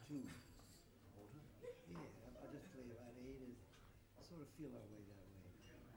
two. Older? Yeah, I'll just play about eight and sort of feel our way down